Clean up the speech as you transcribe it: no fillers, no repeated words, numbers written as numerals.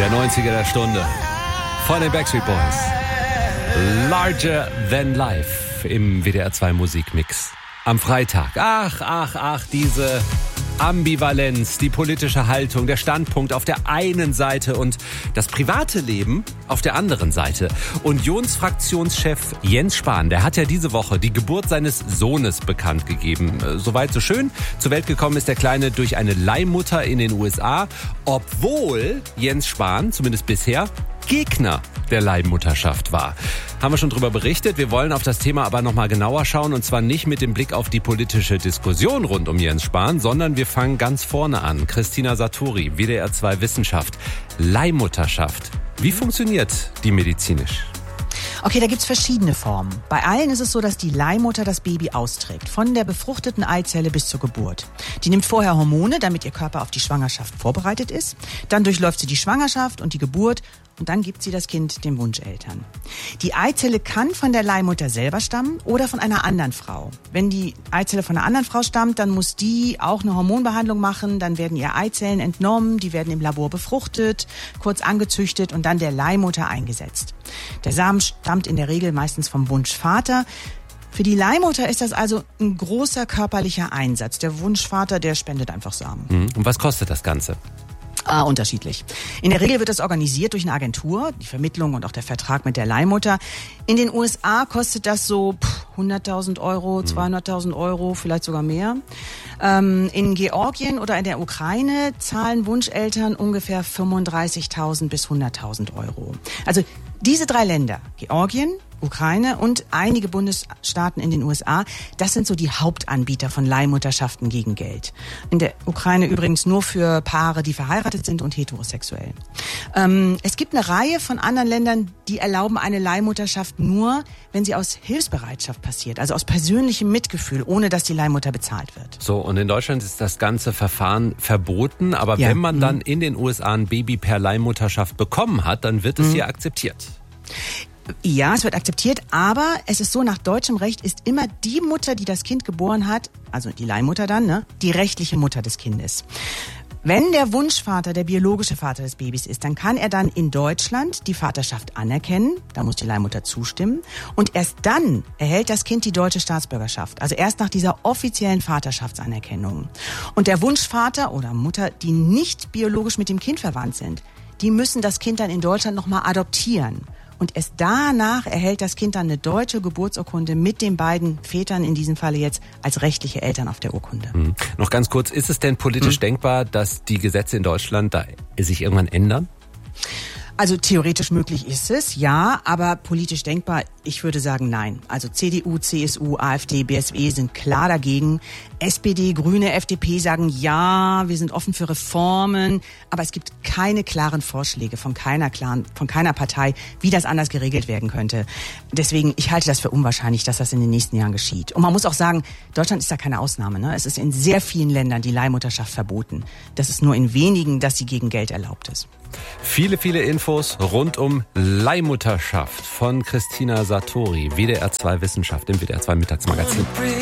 Der 90er der Stunde von den Backstreet Boys. Larger Than Life im WDR 2 Musikmix. Am Freitag. Ach, diese Ambivalenz, die politische Haltung, der Standpunkt auf der einen Seite und das private Leben auf der anderen Seite. Unionsfraktionschef Jens Spahn, der hat ja diese Woche die Geburt seines Sohnes bekannt gegeben. Soweit so schön. Zur Welt gekommen ist der Kleine durch eine Leihmutter in den USA, obwohl Jens Spahn, zumindest bisher, Gegner der Leihmutterschaft war. Haben wir schon drüber berichtet. Wir wollen auf das Thema aber nochmal genauer schauen, und zwar nicht mit dem Blick auf die politische Diskussion rund um Jens Spahn, sondern wir fangen ganz vorne an. Christina Satori, WDR 2 Wissenschaft. Leihmutterschaft. Wie funktioniert die medizinisch? Okay, da gibt's verschiedene Formen. Bei allen ist es so, dass die Leihmutter das Baby austrägt, von der befruchteten Eizelle bis zur Geburt. Die nimmt vorher Hormone, damit ihr Körper auf die Schwangerschaft vorbereitet ist. Dann durchläuft sie die Schwangerschaft und die Geburt und dann gibt sie das Kind den Wunscheltern. Die Eizelle kann von der Leihmutter selber stammen oder von einer anderen Frau. Wenn die Eizelle von einer anderen Frau stammt, dann muss die auch eine Hormonbehandlung machen. Dann werden ihr Eizellen entnommen, die werden im Labor befruchtet, kurz angezüchtet und dann der Leihmutter eingesetzt. Der Samen stammt in der Regel meistens vom Wunschvater. Für die Leihmutter ist das also ein großer körperlicher Einsatz. Der Wunschvater, der spendet einfach Samen. Und was kostet das Ganze? Unterschiedlich. In der Regel wird das organisiert durch eine Agentur, die Vermittlung und auch der Vertrag mit der Leihmutter. In den USA kostet das so 100.000 Euro, 200.000 Euro, vielleicht sogar mehr. In Georgien oder in der Ukraine zahlen Wunscheltern ungefähr 35.000 bis 100.000 Euro. Also diese drei Länder, Georgien, Ukraine und einige Bundesstaaten in den USA, das sind so die Hauptanbieter von Leihmutterschaften gegen Geld. In der Ukraine übrigens nur für Paare, die verheiratet sind und heterosexuell. Es gibt eine Reihe von anderen Ländern, die erlauben eine Leihmutterschaft nur, wenn sie aus Hilfsbereitschaft passiert, also aus persönlichem Mitgefühl, ohne dass die Leihmutter bezahlt wird. So, und in Deutschland ist das ganze Verfahren verboten, aber wenn man dann in den USA ein Baby per Leihmutterschaft bekommen hat, dann wird es hier akzeptiert. Ja, es wird akzeptiert, aber es ist so, nach deutschem Recht ist immer die Mutter, die das Kind geboren hat, also die Leihmutter dann, die rechtliche Mutter des Kindes. Wenn der Wunschvater der biologische Vater des Babys ist, dann kann er dann in Deutschland die Vaterschaft anerkennen, da muss die Leihmutter zustimmen, und erst dann erhält das Kind die deutsche Staatsbürgerschaft, also erst nach dieser offiziellen Vaterschaftsanerkennung. Und der Wunschvater oder Mutter, die nicht biologisch mit dem Kind verwandt sind, die müssen das Kind dann in Deutschland nochmal adoptieren. Und erst danach erhält das Kind dann eine deutsche Geburtsurkunde mit den beiden Vätern, in diesem Falle jetzt als rechtliche Eltern auf der Urkunde. Noch ganz kurz, ist es denn politisch denkbar, dass die Gesetze in Deutschland da sich irgendwann ändern? Also theoretisch möglich ist es, ja, aber politisch denkbar, ich würde sagen nein. Also CDU, CSU, AfD, BSW sind klar dagegen. SPD, Grüne, FDP sagen ja, wir sind offen für Reformen, aber es gibt keine klaren Vorschläge von keiner Partei, wie das anders geregelt werden könnte. Deswegen, ich halte das für unwahrscheinlich, dass das in den nächsten Jahren geschieht. Und man muss auch sagen, Deutschland ist da keine Ausnahme, ne? Es ist in sehr vielen Ländern die Leihmutterschaft verboten. Das ist nur in wenigen, dass sie gegen Geld erlaubt ist. Viele Infos rund um Leihmutterschaft von Christina Satori, WDR 2 Wissenschaft im WDR 2 Mittagsmagazin.